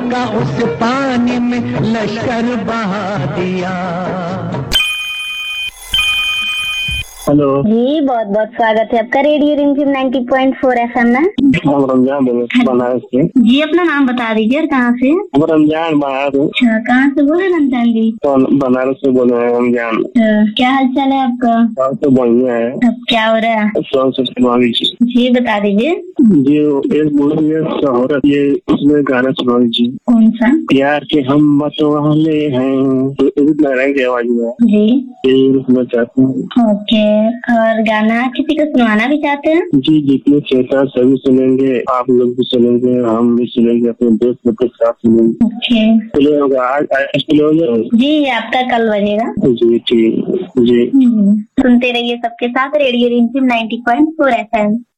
का उस पानी में लश्कर बहा दिया। हेलो जी, बहुत बहुत स्वागत है आपका रेडियो रिमझिम 90.4 FM में। हम रमजान बनारस से। जी, अपना नाम बता दीजिए और कहाँ से? हम रमजान बनारस। अच्छा, कहाँ से बोले रमजान जी? तो बनारस से बोल रहे हैं रमजान। क्या हाल चाल है आपका? तो बढ़िया है। अब क्या हो रहा है? जी बता दीजिए। जी एक बोलिए शोहरत, ये उसमें गाना सुना दीजिए। कौन सा? प्यार के हम मतवाले हैं, तो उदित नारायण की आवाज में जी सुनना चाहते हैं। ओके, और गाना किसी को सुनवाना भी चाहते हैं? जी जितने चाहता सभी सुनेंगे, आप लोग भी सुनेंगे, हम भी सुनेंगे, अपने दोस्त लोग के साथ सुनेंगे। ओके, प्ले होगा आज प्ले हो जाए। जी आपका कल बजेगा। जी ठीक जी। सुनते रहिए सबके साथ रेडियो रिमझिम 90.4 FM।